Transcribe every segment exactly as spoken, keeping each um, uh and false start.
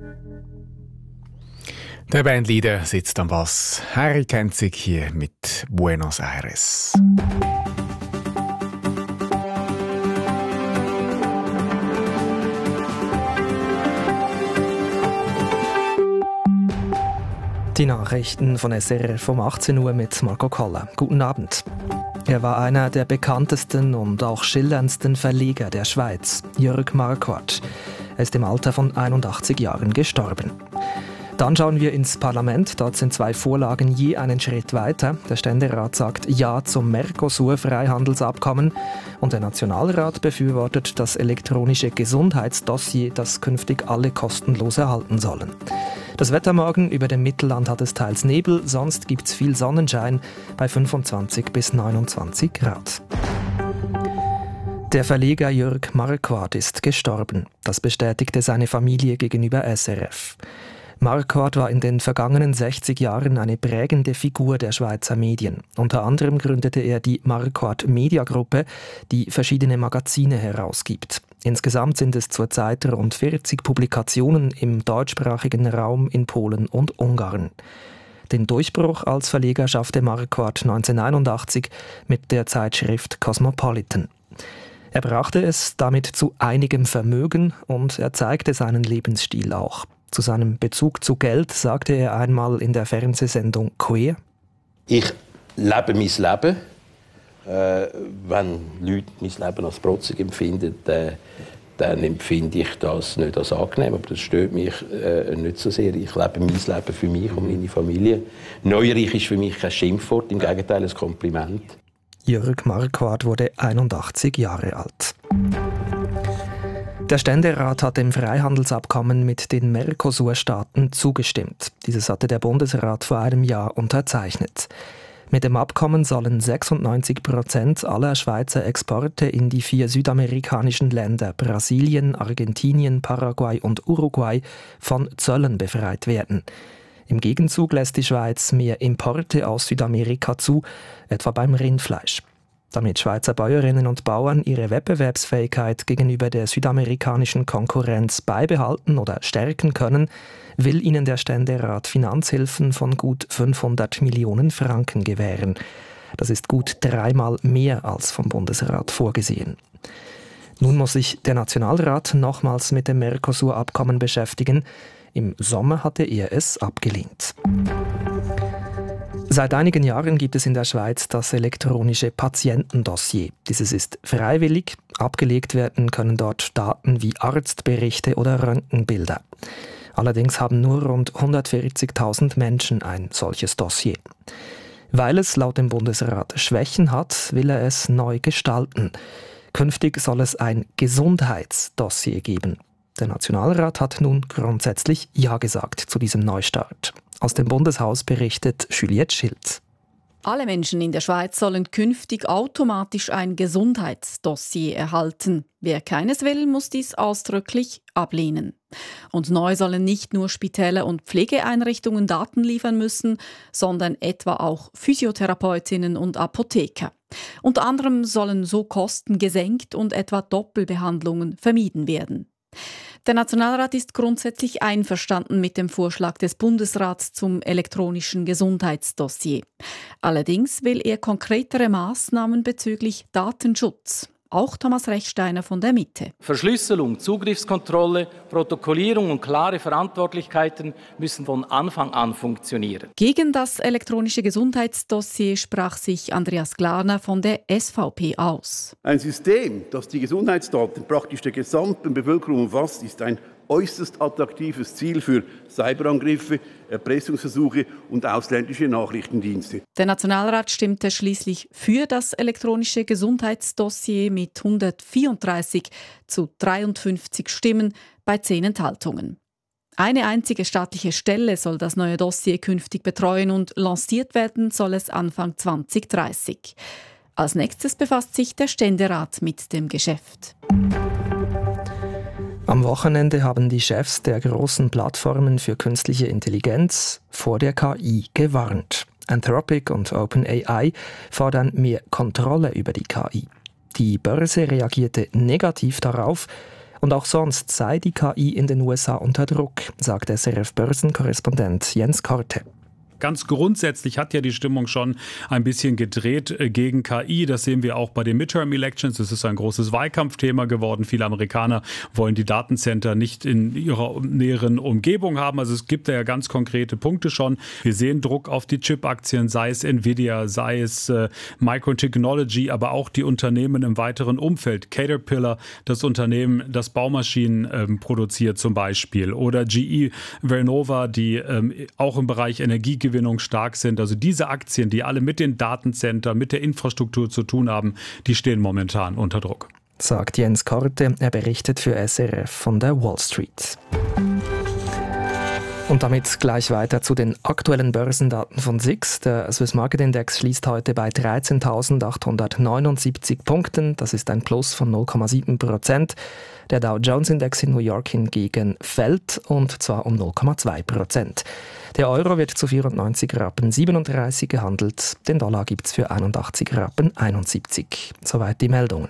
Der Bandleader sitzt am Bass. Harry Kenzig hier mit Buenos Aires. Die Nachrichten von S R F um achtzehn Uhr mit Marco Koller. Guten Abend. Er war einer der bekanntesten und auch schillerndsten Verleger der Schweiz, Jörg Marquardt. Er ist im Alter von einundachtzig Jahren gestorben. Dann schauen wir ins Parlament. Dort sind zwei Vorlagen je einen Schritt weiter. Der Ständerat sagt Ja zum Mercosur-Freihandelsabkommen und der Nationalrat befürwortet das elektronische Gesundheitsdossier, das künftig alle kostenlos erhalten sollen. Das Wetter morgen: über dem Mittelland hat es teils Nebel, sonst gibt es viel Sonnenschein bei fünfundzwanzig bis neunundzwanzig Grad. Der Verleger Jörg Marquardt ist gestorben. Das bestätigte seine Familie gegenüber S R F. Marquardt war in den vergangenen sechzig Jahren eine prägende Figur der Schweizer Medien. Unter anderem gründete er die Marquardt Media Gruppe, die verschiedene Magazine herausgibt. Insgesamt sind es zurzeit rund vierzig Publikationen im deutschsprachigen Raum in Polen und Ungarn. Den Durchbruch als Verleger schaffte Marquardt neunzehnhunderteinundachtzig mit der Zeitschrift Cosmopolitan. Er brachte es damit zu einigem Vermögen und er zeigte seinen Lebensstil auch. Zu seinem Bezug zu Geld sagte er einmal in der Fernsehsendung «Queer»: Ich lebe mein Leben. Äh, wenn Leute mein Leben als protzig empfinden, äh, dann empfinde ich das nicht als angenehm. Aber das stört mich äh, nicht so sehr. Ich lebe mein Leben für mich und meine Familie. Neureich ist für mich kein Schimpfwort, im Gegenteil ein Kompliment. Jörg Marquardt wurde einundachtzig Jahre alt. Der Ständerat hat dem Freihandelsabkommen mit den Mercosur-Staaten zugestimmt. Dieses hatte der Bundesrat vor einem Jahr unterzeichnet. Mit dem Abkommen sollen sechsundneunzig Prozent aller Schweizer Exporte in die vier südamerikanischen Länder Brasilien, Argentinien, Paraguay und Uruguay von Zöllen befreit werden. Im Gegenzug lässt die Schweiz mehr Importe aus Südamerika zu, etwa beim Rindfleisch. Damit Schweizer Bäuerinnen und Bauern ihre Wettbewerbsfähigkeit gegenüber der südamerikanischen Konkurrenz beibehalten oder stärken können, will ihnen der Ständerat Finanzhilfen von gut fünfhundert Millionen Franken gewähren. Das ist gut dreimal mehr als vom Bundesrat vorgesehen. Nun muss sich der Nationalrat nochmals mit dem Mercosur-Abkommen beschäftigen. Im Sommer hatte er es abgelehnt. Seit einigen Jahren gibt es in der Schweiz das elektronische Patientendossier. Dieses ist freiwillig. Abgelegt werden können dort Daten wie Arztberichte oder Röntgenbilder. Allerdings haben nur rund hundertvierzigtausend Menschen ein solches Dossier. Weil es laut dem Bundesrat Schwächen hat, will er es neu gestalten. Künftig soll es ein Gesundheitsdossier geben. Der Nationalrat hat nun grundsätzlich Ja gesagt zu diesem Neustart. Aus dem Bundeshaus berichtet Juliette Schild. Alle Menschen in der Schweiz sollen künftig automatisch ein Gesundheitsdossier erhalten. Wer keines will, muss dies ausdrücklich ablehnen. Und neu sollen nicht nur Spitäler und Pflegeeinrichtungen Daten liefern müssen, sondern etwa auch Physiotherapeutinnen und Apotheker. Unter anderem sollen so Kosten gesenkt und etwa Doppelbehandlungen vermieden werden. Der Nationalrat ist grundsätzlich einverstanden mit dem Vorschlag des Bundesrats zum elektronischen Gesundheitsdossier. Allerdings will er konkretere Maßnahmen bezüglich Datenschutz. Auch Thomas Rechsteiner von der Mitte. Verschlüsselung, Zugriffskontrolle, Protokollierung und klare Verantwortlichkeiten müssen von Anfang an funktionieren. Gegen das elektronische Gesundheitsdossier sprach sich Andreas Glarner von der S V P aus. Ein System, das die Gesundheitsdaten praktisch der gesamten Bevölkerung umfasst, ist ein äußerst attraktives Ziel für Cyberangriffe, Erpressungsversuche und ausländische Nachrichtendienste. Der Nationalrat stimmte schließlich für das elektronische Gesundheitsdossier mit hundertvierunddreißig zu dreiundfünfzig Stimmen bei zehn Enthaltungen. Eine einzige staatliche Stelle soll das neue Dossier künftig betreuen und lanciert werden soll es Anfang zwanzig dreißig. Als nächstes befasst sich der Ständerat mit dem Geschäft. Am Wochenende haben die Chefs der großen Plattformen für künstliche Intelligenz vor der K I gewarnt. Anthropic und OpenAI fordern mehr Kontrolle über die K I. Die Börse reagierte negativ darauf Und auch sonst sei die K I in den U S A unter Druck, sagt S R F-Börsenkorrespondent Jens Korte. Ganz grundsätzlich hat ja die Stimmung schon ein bisschen gedreht gegen K I. Das sehen wir auch bei den Midterm-Elections. Es ist ein großes Wahlkampfthema geworden. Viele Amerikaner wollen die Datencenter nicht in ihrer näheren Umgebung haben. Also es gibt da ja ganz konkrete Punkte schon. Wir sehen Druck auf die Chip-Aktien, sei es Nvidia, sei es äh, Micron Technology, aber auch die Unternehmen im weiteren Umfeld. Caterpillar, das Unternehmen, das Baumaschinen ähm, produziert zum Beispiel. Oder G E Vernova, die ähm, auch im Bereich Energie Gewinnung stark sind. Also diese Aktien, die alle mit den Datencentern, mit der Infrastruktur zu tun haben, die stehen momentan unter Druck. Sagt Jens Korte, er berichtet für S R F von der Wall Street. Und damit gleich weiter zu den aktuellen Börsendaten von S I X. Der Swiss Market Index schließt heute bei dreizehntausendachthundertneunundsiebzig Punkten. Das ist ein Plus von null Komma sieben Prozent. Der Dow Jones Index in New York hingegen fällt, und zwar um null Komma zwei Prozent. Der Euro wird zu vierundneunzig Rappen siebenunddreißig gehandelt. Den Dollar gibt es für einundachtzig Rappen einundsiebzig. Soweit die Meldungen.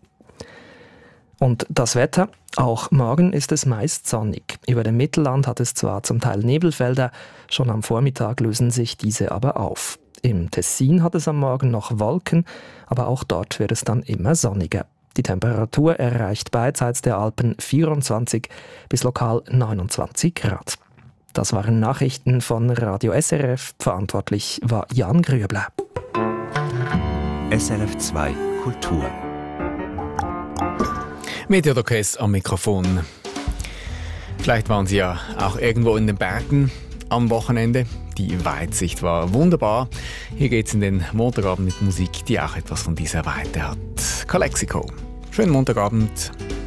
Und das Wetter? Auch morgen ist es meist sonnig. Über dem Mittelland hat es zwar zum Teil Nebelfelder, schon am Vormittag lösen sich diese aber auf. Im Tessin hat es am Morgen noch Wolken, aber auch dort wird es dann immer sonniger. Die Temperatur erreicht beidseits der Alpen vierundzwanzig bis lokal neunundzwanzig Grad. Das waren Nachrichten von Radio S R F. Verantwortlich war Jan Grüebler. S R F zwei Kultur. Mediadoc am Mikrofon. Vielleicht waren Sie ja auch irgendwo in den Bergen am Wochenende. Die Weitsicht war wunderbar. Hier geht es in den Montagabend mit Musik, die auch etwas von dieser Weite hat. Calexico. Schönen Montagabend.